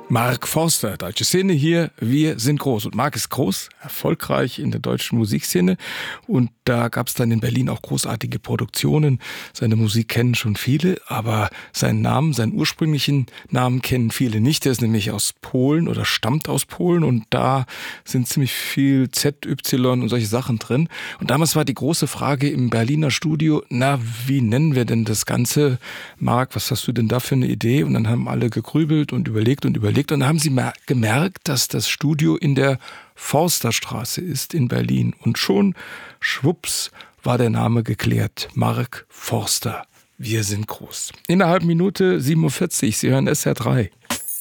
Mark Forster, deutsche Szene hier, wir sind groß. Und Mark ist groß, erfolgreich in der deutschen Musikszene. Und da gab es dann in Berlin auch großartige Produktionen. Seine Musik kennen schon viele, aber seinen Namen, seinen ursprünglichen Namen kennen viele nicht. Er ist nämlich aus Polen oder stammt aus Polen und da sind ziemlich viel ZY und solche Sachen drin. Und damals war die große Frage im Berliner Studio, wie nennen wir denn das Ganze? Mark, was hast du denn da für eine Idee? Und dann haben alle gegrübelt und überlegt. Und dann haben sie gemerkt, dass das Studio in der Forsterstraße ist in Berlin. Und schon, schwupps, war der Name geklärt. Mark Forster. Wir sind groß. In einer halben Minute 7:40 Uhr. Sie hören SR3.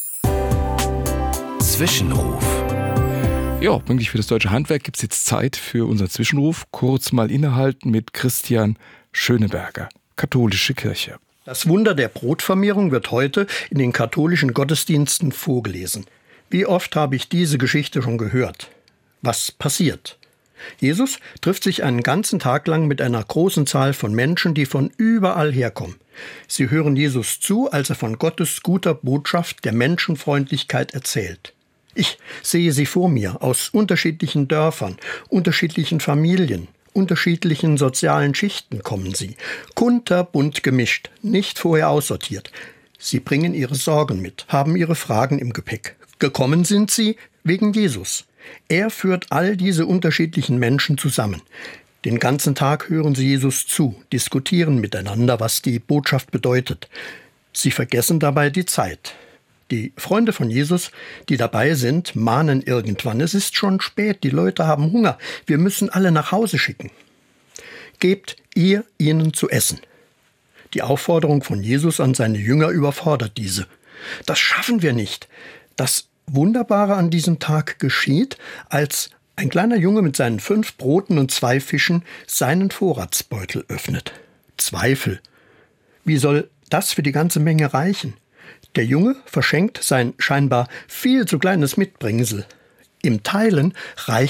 Zwischenruf. Ja, pünktlich für das deutsche Handwerk gibt es jetzt Zeit für unseren Zwischenruf. Kurz mal innehalten mit Christian Schöneberger. Katholische Kirche. Das Wunder der Brotvermehrung wird heute in den katholischen Gottesdiensten vorgelesen. Wie oft habe ich diese Geschichte schon gehört? Was passiert? Jesus trifft sich einen ganzen Tag lang mit einer großen Zahl von Menschen, die von überall herkommen. Sie hören Jesus zu, als er von Gottes guter Botschaft der Menschenfreundlichkeit erzählt. Ich sehe sie vor mir, aus unterschiedlichen Dörfern, unterschiedlichen Familien, unterschiedlichen sozialen Schichten kommen sie, kunterbunt gemischt, nicht vorher aussortiert. Sie bringen ihre Sorgen mit, haben ihre Fragen im Gepäck. Gekommen sind sie wegen Jesus. Er führt all diese unterschiedlichen Menschen zusammen. Den ganzen Tag hören sie Jesus zu, diskutieren miteinander, was die Botschaft bedeutet. Sie vergessen dabei die Zeit. Die Freunde von Jesus, die dabei sind, mahnen irgendwann, es ist schon spät, die Leute haben Hunger, wir müssen alle nach Hause schicken. Gebt ihr ihnen zu essen. Die Aufforderung von Jesus an seine Jünger überfordert diese. Das schaffen wir nicht. Das Wunderbare an diesem Tag geschieht, als ein kleiner Junge mit seinen 5 Broten und 2 Fischen seinen Vorratsbeutel öffnet. Zweifel. Wie soll das für die ganze Menge reichen? Der Junge verschenkt sein scheinbar viel zu kleines Mitbringsel. Im Teilen reicht